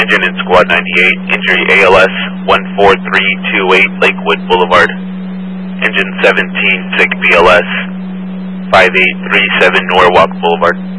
engine in Squad 98, injury ALS 14328 Lakewood Boulevard. Engine 17, sick BLS 5837 Norwalk Boulevard.